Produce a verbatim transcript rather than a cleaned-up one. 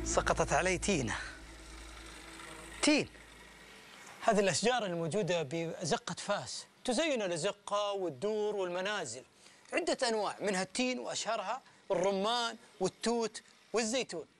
سقطت علي تينة. تين هذه الأشجار الموجودة بأزقة فاس، تزين الأزقة والدور والمنازل. عدة أنواع منها التين وأشهرها الرمان والتوت والزيتون.